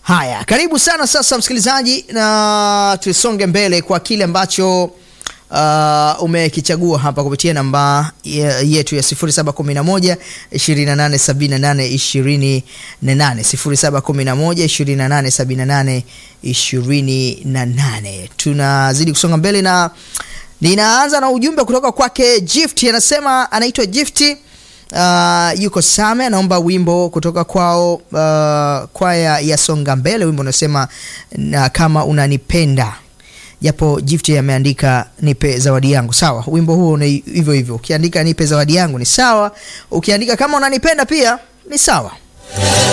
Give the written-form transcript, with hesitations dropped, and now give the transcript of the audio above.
Haya, karibu sana sasa msikilizaji, na tusonge mbele kwa kile ambacho umekichagua hapa kupitia namba yetu ya 0711 2878 28 28. Tunazidi kusonga mbele na ninaanza na ujumbe kutoka kwake Gift. Anasema anaitwa Gift, yuko Same, anaomba wimbo kutoka kwao kwaya ya Songa Mbele, wimbo unasema kama unanipenda. Japo Gift ameandika nipe zawadi yangu. Sawa, wimbo huo ni hivyo hivyo. Ukiandika nipe zawadi yangu ni sawa, ukiandika kama unanipenda pia ni sawa.